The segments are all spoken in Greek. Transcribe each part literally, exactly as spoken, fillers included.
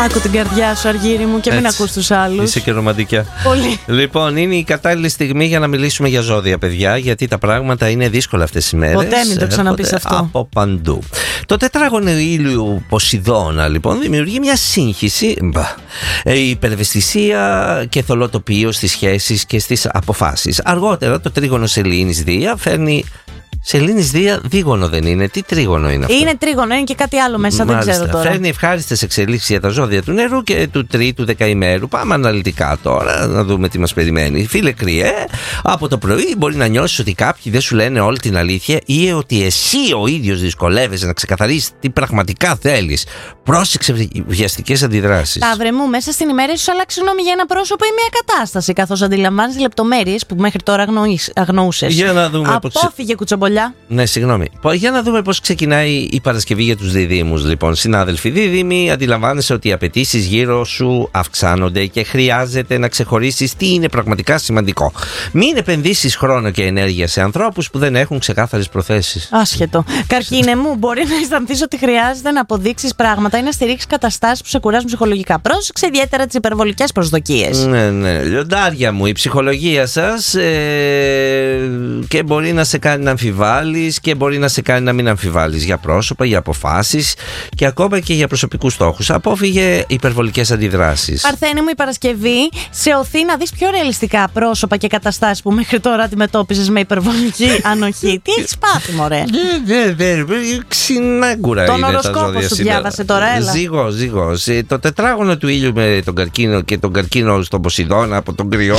Άκου την καρδιά σου, Αργύρι μου, και μην ακούς τους άλλους. Είσαι και ρομαντικά. Πολύ. Λοιπόν, είναι η κατάλληλη στιγμή για να μιλήσουμε για ζώδια, παιδιά, γιατί τα πράγματα είναι δύσκολα αυτές τις μέρες. Ποτέ μην το ξαναπείς αυτό. Από παντού. Το τετράγωνο ήλιου Ποσειδώνα, λοιπόν, δημιουργεί μια σύγχυση, μπα, η υπερευαισθησία και θολό τοπίο στις σχέσεις και στις αποφάσεις. Αργότερα, το τρίγωνο Σελήνης Δία φέρνει. Σελήνης Δία δίγωνο δεν είναι? Τι τρίγωνο είναι αυτό? Είναι τρίγωνο, είναι και κάτι άλλο μέσα. Μάλιστα, δεν ξέρω τώρα. Φέρνει ευχάριστες εξελίξεις για τα ζώδια του νερού και του τρίτου δεκαημέρου. Πάμε αναλυτικά τώρα να δούμε τι μας περιμένει. Φίλε Κριέ, από το πρωί μπορεί να νιώσεις ότι κάποιοι δεν σου λένε όλη την αλήθεια ή ότι εσύ ο ίδιος δυσκολεύεσαι να ξεκαθαρίσεις τι πραγματικά θέλεις. Πρόσεξε βιαστικές αντιδράσεις. Ταύρε μου, μέσα στην ημέρα σου αλλάξει γνώμη για ένα πρόσωπο ή μια κατάσταση, καθώς αντιλαμβάνεις λεπτομέρειες που μέχρι τώρα αγνοούσες. Για να δούμε. Απόφυγε κουτσομπολιά. Ναι, συγγνώμη. Για να δούμε πώς ξεκινάει η Παρασκευή για τους διδύμους. Λοιπόν, συνάδελφοι δίδυμοι, αντιλαμβάνεσαι ότι οι απαιτήσεις γύρω σου αυξάνονται και χρειάζεται να ξεχωρίσεις τι είναι πραγματικά σημαντικό. Μην επενδύσεις χρόνο και ενέργεια σε ανθρώπους που δεν έχουν ξεκάθαρες προθέσεις. Άσχετο. Καρκίνε μου, μπορεί να αισθανθείς ότι χρειάζεται να αποδείξεις πράγματα ή να στηρίξεις καταστάσεις που σε κουράζουν ψυχολογικά. Πρόσεξε ιδιαίτερα τις υπερβολικές προσδοκίες. Ναι, ναι. Λιοντάρια μου, η ψυχολογία σας ε, και μπορεί να σε κάνει να αμφιβάλλεις και μπορεί να σε κάνει να μην αμφιβάλλεις για πρόσωπα, για αποφάσεις και ακόμα και για προσωπικούς στόχους. Απόφυγε υπερβολικές αντιδράσεις. Παρθένη μου, η Παρασκευή σε οθεί να δεις πιο ρεαλιστικά πρόσωπα και καταστάσεις που μέχρι τώρα αντιμετώπιζες με υπερβολική ανοχή. Τι έχεις πάθει, μωρέ? Ναι, ναι, ναι. Ξινάγκουρα είναι τα ζώδια. Τον οροσκόπο σου διάβασε τώρα, έλα. Ζήγος, ζήγος. Το τετράγωνο του ήλιου με τον καρκίνο και τον καρκίνο στον Ποσειδώνα από τον κρυό.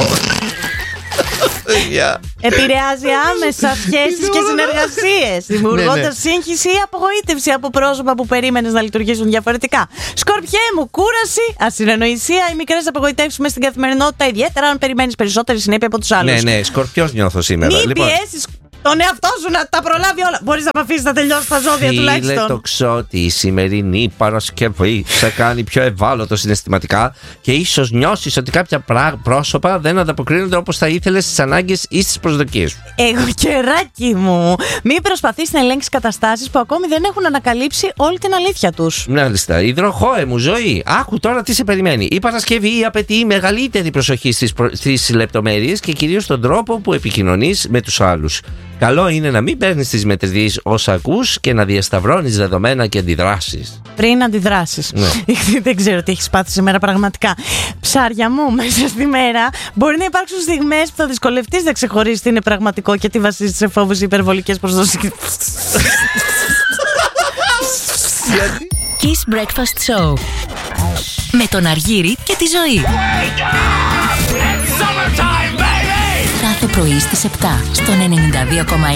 Επηρεάζει άμεσα σχέσεις και συνεργασίες, δημιουργώντας σύγχυση ή απογοήτευση από πρόσωπα που περίμενες να λειτουργήσουν διαφορετικά. Σκορπιέ μου, κούραση, ασυνεννοησία ή μικρές απογοητεύσεις μες στην καθημερινότητα, ιδιαίτερα αν περιμένεις περισσότερη συνέπεια από τους άλλους. Ναι, ναι, Σκορπιός νιώθω σήμερα. Μην πιέσεις τον εαυτό σου να τα προλάβει όλα. Μπορείς να με αφήσεις να τελειώσει τα ζώδια τουλάχιστον. Φίλε τοξότη, η σημερινή Παρασκευή σε κάνει πιο ευάλωτο συναισθηματικά και ίσως νιώσεις ότι κάποια πρόσωπα δεν ανταποκρίνονται όπως θα ήθελες στις ανάγκες ή στις προσδοκίες σου. Εγώ καιράκι μου, μην προσπαθείς να ελέγξεις καταστάσεις που ακόμη δεν έχουν ανακαλύψει όλη την αλήθεια τους. Μάλιστα. Υδροχόε μου, ζωή. Άκου τώρα τι σε περιμένει. Η Παρασκευή απαιτεί μεγαλύτερη προσοχή στις, προ... στις λεπτομέρειες και κυρίως στον τρόπο που επικοινωνείς με τους άλλους. Καλό είναι να μην παίρνεις τις μετρητής όσα ακούς και να διασταυρώνεις δεδομένα και αντιδράσεις. Πριν αντιδράσεις. Ναι. Δεν ξέρω τι έχεις πάθει σήμερα πραγματικά. Ψάρια μου, μέσα στη μέρα μπορεί να υπάρξουν στιγμές που θα δυσκολευτείς να ξεχωρίσεις τι είναι πραγματικό και τι βασίζεται σε φόβους ή υπερβολικές προσδοκίες. Kiss Breakfast Show με τον Αργύρη και τη Ζωή. Κάθε πρωί στις επτά στον ενενήντα δύο κόμμα